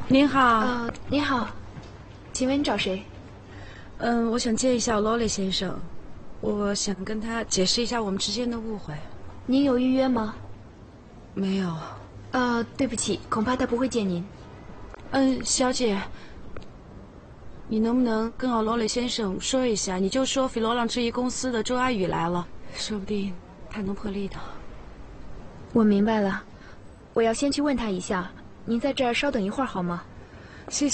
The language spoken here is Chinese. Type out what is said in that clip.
您好。 您好，请问你找谁？ 我想见一下罗雷先生，我想跟他解释一下我们之间的误会。 您有预约吗？ 没有。 对不起，恐怕他不会见您。 小姐，你能不能跟奥罗雷先生说一下？你就说菲罗朗制衣公司的周阿宇来了，说不定他能破例的。 我明白了，我要先去问他一下。您在这儿稍等一会儿好吗？